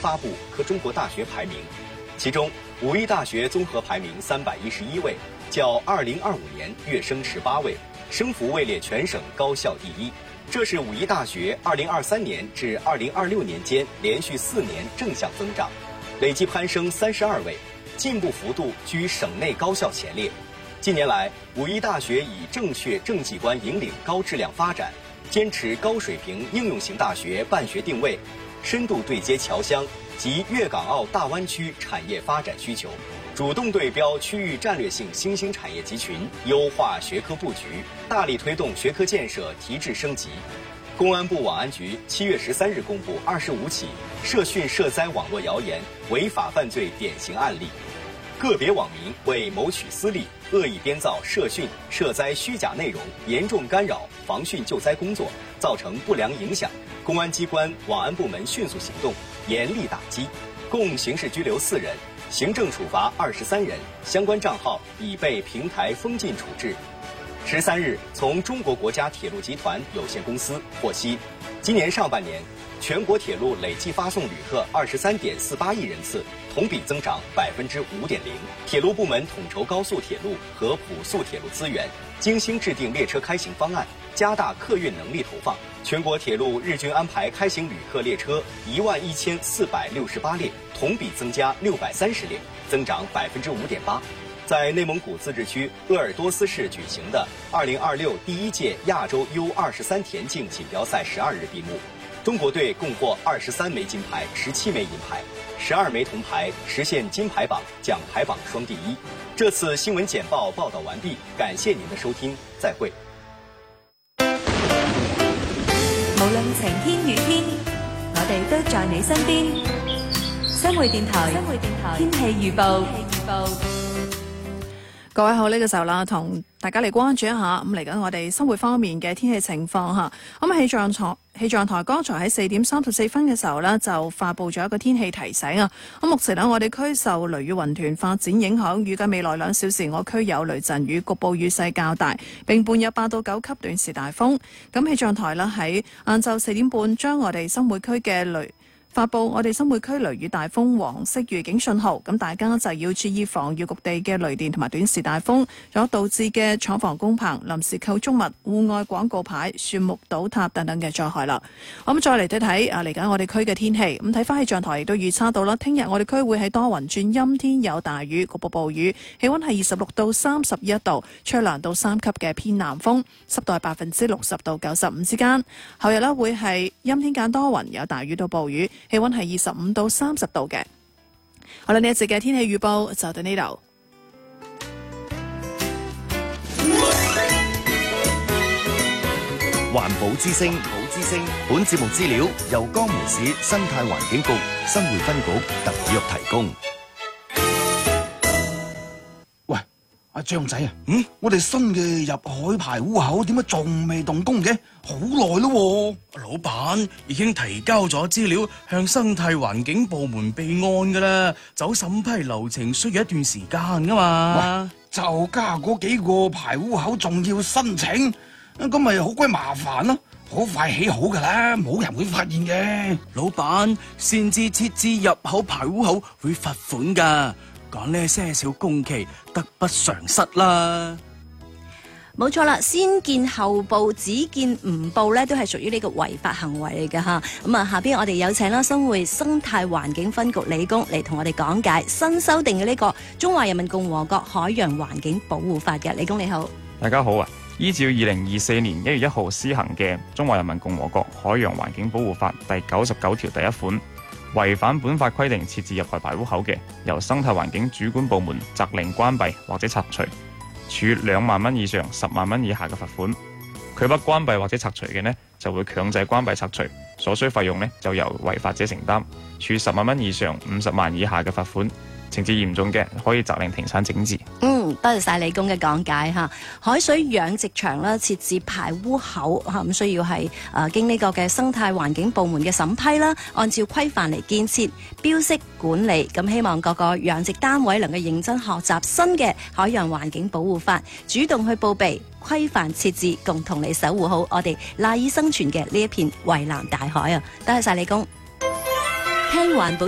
发布科中国大学排名，其中武义大学综合排名311位，较2025年跃升18位，升幅位列全省高校第一。这是武义大学2023年至2026年间连续4年正向增长，累计攀升32位，进步幅度居省内高校前列。近年来，武义大学以正确政绩观引领高质量发展，坚持高水平应用型大学办学定位，深度对接侨乡及粤港澳大湾区产业发展需求，主动对标区域战略性新兴产业集群，优化学科布局，大力推动学科建设提质升级。公安部网安局7月13日公布25起涉训涉灾网络谣言违法犯罪典型案例，个别网民为谋取私利，恶意编造涉训涉灾虚假内容，严重干扰防汛救灾工作，造成不良影响。公安机关网安部门迅速行动，严厉打击，共刑事拘留4人，行政处罚23人，相关账号已被平台封禁处置。13日，从中国国家铁路集团有限公司获悉，今年上半年，全国铁路累计发送旅客23.48亿人次，同比增长5.0%。铁路部门统筹高速铁路和普速铁路资源，精心制定列车开行方案，加大客运能力投放。全国铁路日均安排开行旅客列车11468列，同比增加630列，增长5.8%。在内蒙古自治区鄂尔多斯市举行的2026第1届亚洲 U23田径锦标赛12日闭幕，中国队共获23枚金牌、17枚银牌、12枚铜牌，实现金牌榜、奖牌榜双第一。这次新闻简报报道完毕，感谢您的收听，再会。 無論晴天雨天，我哋都在你身邊。新匯電台天氣預報。 各位好，呢個時候啦，同大家嚟關注一下咁嚟緊我哋生活方面嘅天氣情況嚇。咁氣象台剛才喺4點34分嘅時候呢，就發布咗一個天氣提醒啊。咁目前呢，我哋區受雷雨雲團發展影響，預計未來2小時我區有雷陣雨，局部雨勢較大，並伴有8到9級短時大風。咁氣象台呢，喺晏晝4點半將我哋生活區嘅發布我哋生活區雷雨大風黃色預警信號，咁大家就要注意防禦局地嘅雷電同埋短時大風所導致嘅廠房工棚、臨時構築物、戶外廣告牌、樹木倒塌等等嘅災害啦。咁再嚟睇睇嚟緊我哋區嘅天氣，咁睇翻氣象台亦都預測到啦，聽日我哋區會喺多雲轉陰天，有大雨，局部暴雨，氣溫係26到31度，吹2到3級嘅偏南風，濕度係60%到95%之間。後日呢會係陰天間多雲，有大雨到暴雨。氣溫係25到30度嘅。好啦，呢一節嘅天氣預報就到呢度。 環保之聲，本節目資料由江門市生態環境局生活分局特約提供。 喂，阿張仔啊，我哋新嘅入海排污口點解仲未動工嘅？好耐咯。 老闆已經提交咗資料向生態環境部門備案噶啦，走審批流程需要一段時間噶嘛。 喂，就加嗰幾個排污口仲要申請，咁咪好鬼麻煩咯。好快起好噶啦，冇人會發現嘅。 老闆，擅自設置入口排污口會罰款噶，講呢些少工期得不償失啦。 冇錯啦，先見後報，只見唔報呢都係屬於呢個違法行為嚟㗎吓。咁啊，下邊我哋有請啦，新會生態環境分局理工嚟同我哋講解新修訂嘅呢個《中華人民共和國海洋環境保護法》嘅。理工你好。 大家好啊！依照2024年1月1號施行嘅《中華人民共和國海洋環境保護法》第99條第1款，違反本法規定設置入海排污口嘅，由生態環境主管部門責令關閉或者拆除，處2萬蚊以上10萬蚊以下嘅罰款。拒不關閉或者拆除嘅呢，就會強制關閉拆除，所需費用呢就由違法者承擔，處10萬蚊以上50萬以下嘅罰款。情節嚴重嘅，可以責令停產整治。 多謝晒理工嘅講解嚇。海水養殖場啦，設置排污口嚇，咁需要係經呢個嘅生態環境部門嘅審批啦，按照規範嚟建設、標識、管理。咁希望各個養殖單位能夠認真學習新嘅海洋環境保護法，主動去報備、規範設置，共同嚟守護好我哋賴以生存嘅呢一片蔚藍大海啊！多謝晒理工。聽環保